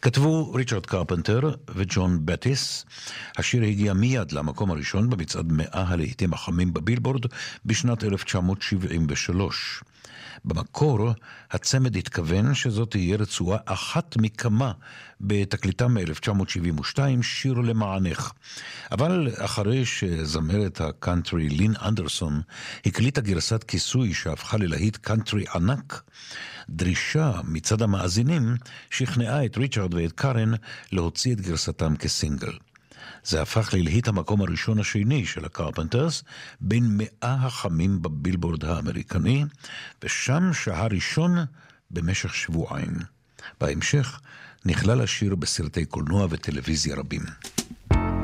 כתבו ריצ'רד קרפנטר וג'ון בטיס. השיר הגיע מיד למקום הראשון במצעד 100 הלהיטים החמים בבילבורד בשנת 1973. במקור הצמד התכוון שזאת תהיה רצועה אחת מכמה בתקליטם מ-1972, שיר למענך. אבל אחרי שזמרת הקאנטרי לין אנדרסון הקליטה גרסת כיסוי שהפכה ללהיט קאנטרי ענק, דרישה מצד המאזינים שכנעה את ריצ'רד ואת קארן להוציא את גרסתם כסינגל. זה הפך ללהיט המקום הראשון השני של הקרפנטרס בין 100 החמים בבילבורד האמריקני, ושם שהה ראשון במשך שבועיים. בהמשך נכלל השיר בסרטי קולנוע וטלוויזיה רבים.